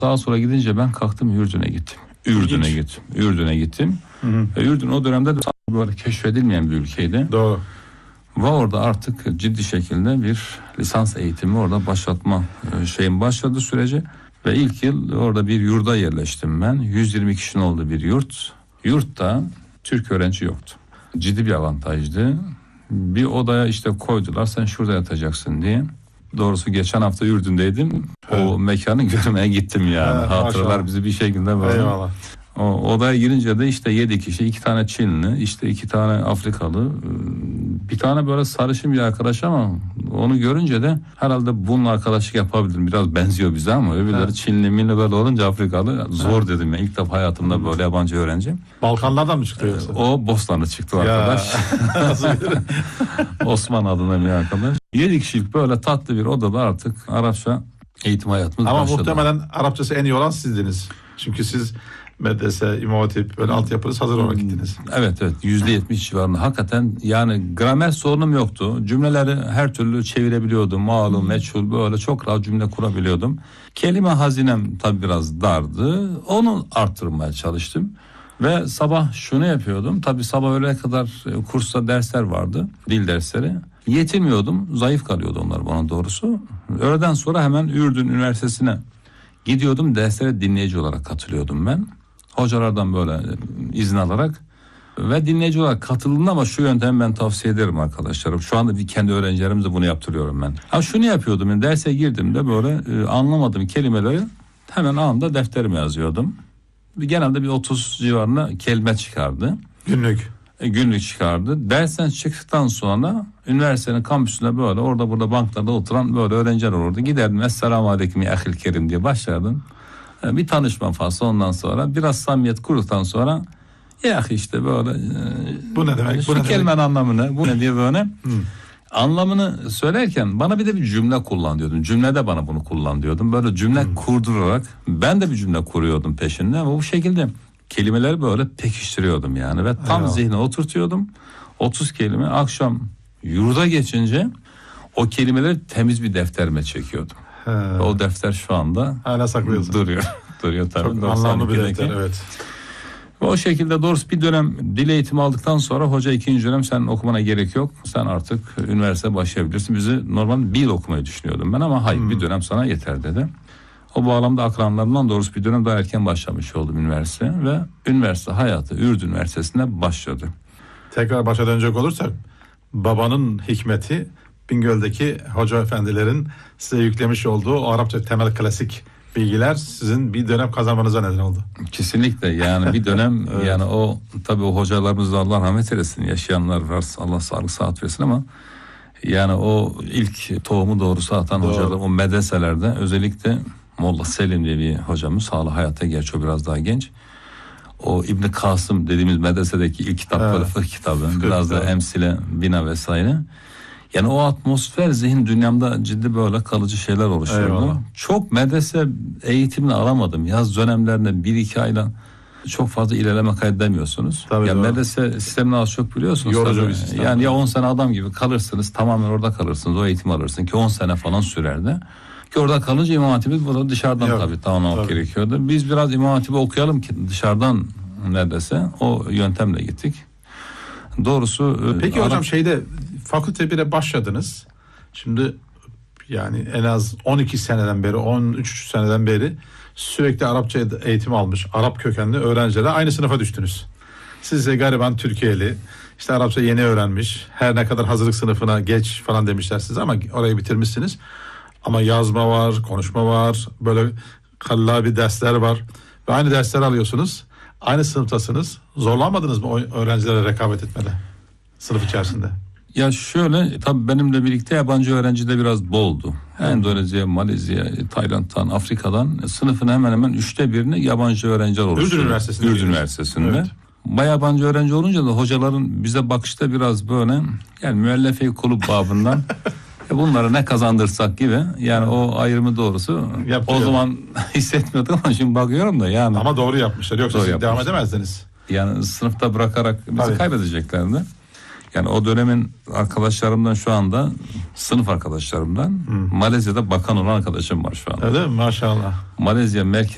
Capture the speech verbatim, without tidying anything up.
Daha sonra gidince ben kalktım Ürdün'e gittim. Ürdün'e İlginç. gittim. Ürdün'e gittim. Hı hı. E, Ürdün o dönemde de böyle keşfedilmeyen bir ülkeydi. Doğru. Ve orada artık ciddi şekilde bir lisans eğitimi orada başlatma şeyin başladı süreci. Ve ilk yıl orada bir yurda yerleştim ben. yüz yirmi kişinin olduğu bir yurt. Yurtta Türk öğrenci yoktu. Ciddi bir avantajdı. Bir odaya işte koydular, sen şurada yatacaksın diye. Doğrusu geçen hafta Ürdün'deydim. Evet. O mekanı görmeye gittim yani. Evet, hatıralar maşallah. Bizi bir şekilde böyle. Eyvallah. O odaya girince de işte yedi kişi, iki tane Çinli, işte iki tane Afrikalı, bir tane böyle sarışın bir arkadaş ama onu görünce de herhalde bunun arkadaşlık yapabilirim. Biraz benziyor bize ama öbürleri evet. Çinli, minli böyle olunca Afrikalı zor evet. dedim ben. İlk defa hayatımda böyle yabancı öğrenci. Balkanlardan mı çıktı yoksa? O Bostanlı çıktı o arkadaş. Osman adında bir arkadaş. Yedi kişilik böyle tatlı bir odada artık Arapça eğitim hayatımız ama başladı. Ama muhtemelen Arapçası en iyi olan sizdiniz. Çünkü siz medrese, İmam Hatip böyle altyapınız hazır olarak gittiniz. Evet evet yüzde yetmiş civarında. Hakikaten yani gramer sorunum yoktu. Cümleleri her türlü çevirebiliyordum. Malum, meçhul böyle çok rahat cümle kurabiliyordum. Kelime hazinem tabii biraz dardı. Onu arttırmaya çalıştım. Ve sabah şunu yapıyordum. Tabii sabah öğleye kadar kursta dersler vardı. Dil dersleri. Yetinmiyordum. Zayıf kalıyordu onlar bana doğrusu. Öğleden sonra hemen Ürdün Üniversitesi'ne gidiyordum. Derslere dinleyici olarak katılıyordum ben. Hocalardan böyle izin alarak ve dinleyici olarak katıldım ama şu yöntemi ben tavsiye ederim arkadaşlarım. Şu anda bir kendi öğrencilerimizle bunu yaptırıyorum ben. Ha şunu yapıyordum, yani derse girdiğimde böyle e, anlamadığım kelimeleri hemen anında defterime yazıyordum. Genelde bir otuz civarında kelime çıkardı. Günlük. E, günlük çıkardı. Dersten çıktıktan sonra üniversitenin kampüsünde böyle orada burada banklarda oturan böyle öğrenciler olurdu. Giderdim, Esselamu Aleyküm ya Ahil Kerim diye başlardım. Bir tanışma faslı, ondan sonra biraz samimiyet kurduktan sonra ya işte böyle bu ne demek? Şu bu kelimenin demek? anlamını bu ne diye böyle hmm. anlamını söylerken bana bir de bir cümle kullan diyordum. Cümlede bana bunu kullan diyordum. Böyle cümle hmm. kurdurarak ben de bir cümle kuruyordum peşinde ama bu şekilde kelimeleri böyle pekiştiriyordum yani ve tam Eyvallah. Zihne oturtuyordum. otuz kelime akşam yurda geçince o kelimeleri temiz bir defterime çekiyordum. He. O defter şu anda hala saklıyorsun. Duruyor. Duruyor tabii. Çok anlamlı bir defter, evet. O şekilde doğrusu bir dönem dil eğitimi aldıktan sonra hoca ikinci dönem sen okumana gerek yok. Sen artık üniversite başlayabilirsin. Bizi normal bir yıl okumayı düşünüyordum ben ama hayır hmm. bir dönem sana yeter dedi. O bağlamda akranlarımdan doğrusu bir dönem daha erken başlamış oldum üniversite ve üniversite hayatı Ürdün Üniversitesi'nde başladı. Tekrar başa dönecek olursak babanın hikmeti Bingöl'deki hoca efendilerin size yüklemiş olduğu o Arapça temel klasik bilgiler sizin bir dönem kazanmanıza neden oldu. Kesinlikle yani bir dönem evet. Yani o tabii o hocalarımız da Allah rahmet eylesin, yaşayanlar var, Allah sağlık sıhhat versin ama yani o ilk tohumu doğrusu atan Doğru. hocalar o medreselerde özellikle Molla Selim diye bir hocamız hala hayata gerçi o biraz daha genç. O İbn Kasım dediğimiz medresedeki ilk kitap evet. fıkıh kitabı biraz da emsile bina vesaire. Yani o atmosfer zihin dünyamda ciddi böyle kalıcı şeyler oluşturdu. Çok medrese eğitimini alamadım. Yaz dönemlerinde bir iki ayla çok fazla ilerleme kaydedemiyorsunuz. Tabii yani medrese sistemini az çok biliyorsunuz. Yorucu bir sistem. Yani ya on sene adam gibi kalırsınız, tamamen orada kalırsınız, o eğitim alırsın ki on sene falan sürerdi. Ki orada kalınca İmam Hatip'i burada dışarıdan Yok, tabii tamamlamak tabii. gerekiyordu. Biz biraz İmam Hatip'i okuyalım ki dışarıdan neredeyse o yöntemle gittik. Doğrusu peki Arap... hocam şeyde fakülte bire başladınız. Şimdi yani en az on iki seneden beri, on üç seneden beri sürekli Arapça eğitim almış Arap kökenli öğrencilere aynı sınıfa düştünüz. Siz de gariban Türkiye'li, işte Arapça yeni öğrenmiş, her ne kadar hazırlık sınıfına geç falan demişler size ama orayı bitirmişsiniz. Ama yazma var, konuşma var, böyle kallabi dersler var ve aynı dersleri alıyorsunuz. Aynı sınıftasınız. Zorlanmadınız mı o öğrencilere rekabet etmede sınıf içerisinde? Ya şöyle tabii benimle birlikte yabancı öğrenci de biraz boldu. Endonezya, Malezya, Tayland'dan, Afrika'dan sınıfın hemen hemen üçte birini yabancı öğrenciler oluşturuyor. Ürdün Üniversitesi'nde. Ürdün Üniversitesi'nde. Evet. Bayağı yabancı öğrenci olunca da hocaların bize bakışta biraz böyle yani müellefe kulüp babından bunlara ne kazandırsak gibi yani o ayrımı doğrusu Yapıyor. O zaman hissetmiyordum ama şimdi bakıyorum da yani. Ama doğru yapmışlar yoksa doğru siz yapmışlar. Devam edemezdiniz. Yani sınıfta bırakarak bizi Tabii. kaybedeceklerdi. Yani o dönemin arkadaşlarımdan şu anda sınıf arkadaşlarımdan hmm. Malezya'da bakan olan arkadaşım var şu anda. Öyle mi? Maşallah. Malezya merkez